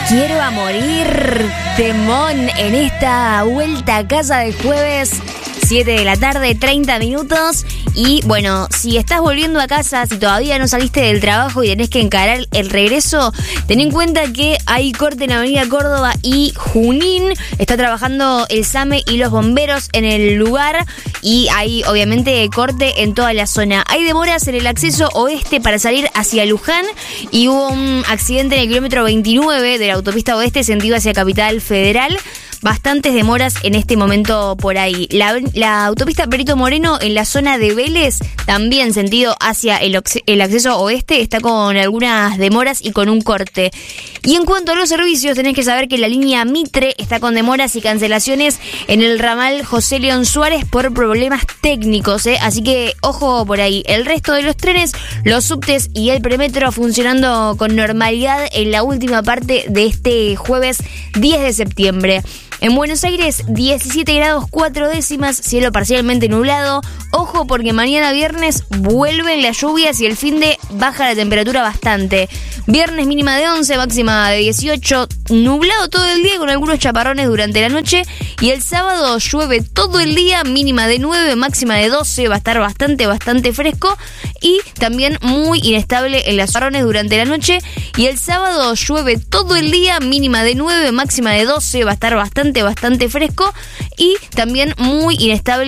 quiero a morir, temón en esta vuelta a casa del jueves, 7 de la tarde, 30 minutos. Y bueno, si estás volviendo a casa, si todavía no saliste del trabajo y tenés que encarar el regreso, ten en cuenta que hay corte en Avenida Córdoba y Junín. Está trabajando el SAME y los bomberos en el lugar y hay obviamente corte en toda la zona. Hay demoras en el acceso oeste para salir hacia Luján y hubo un accidente en el kilómetro 29 de la autopista oeste sentido hacia Capital Federal. Bastantes demoras en este momento por ahí. La autopista Perito Moreno en la zona de Vélez, también sentido hacia el acceso oeste, está con algunas demoras y con un corte. Y en cuanto a los servicios, tenés que saber que la línea Mitre está con demoras y cancelaciones en el ramal José León Suárez por problemas técnicos, Así que ojo por ahí. El resto de los trenes, los subtes y el premetro funcionando con normalidad en la última parte de este jueves 10 de septiembre. En Buenos Aires, 17 grados 4 décimas, cielo parcialmente nublado. Ojo porque mañana viernes vuelven las lluvias y el finde baja la temperatura bastante. Viernes mínima de 11, máxima de 18, nublado todo el día con algunos chaparrones durante la noche. Y el sábado llueve todo el día, mínima de 9, máxima de 12, va a estar bastante fresco. Y también muy inestable en las chaparrones durante la noche. Y el sábado llueve todo el día, mínima de 9, máxima de 12, va a estar bastante fresco y también muy inestable